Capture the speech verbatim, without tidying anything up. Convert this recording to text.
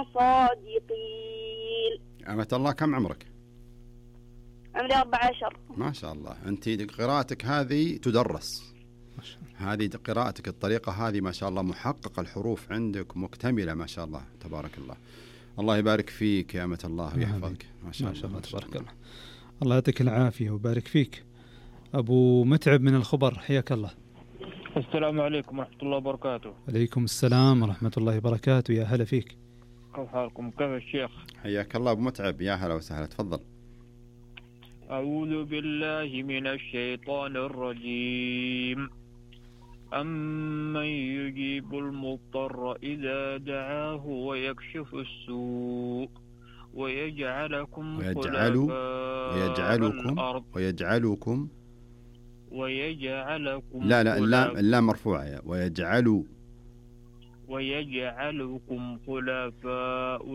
صادقين. أمة الله كم عمرك؟ عمري أربع عشر. ما شاء الله، أنت قراءتك هذه تدرس، هذه قراءتك الطريقة هذه ما شاء الله محقق الحروف عندك مكتملة ما شاء الله تبارك الله. الله يبارك فيك يا أمة الله ويحفظك ما شاء الله. ما شاء الله تبارك الله. الله يعطيك العافية وبارك فيك. أبو متعب من الخبر، حياك الله. السلام عليكم ورحمة الله وبركاته. عليكم السلام ورحمة الله وبركاته، يا هلا فيك. كيف حالكم؟ كيف الشيخ؟ حياك الله أبو متعب، يا هلا وسهلا، تفضل. أعوذ بالله من الشيطان الرجيم. أمن يجيب المضطر إذا دعاه ويكشف السوء ويجعلكم ويجعل ويجعلكم الأرض ويجعلكم ويجعلكم لا لا اللام اللام مرفوعة. ويجعل ويجعلكم خلفاء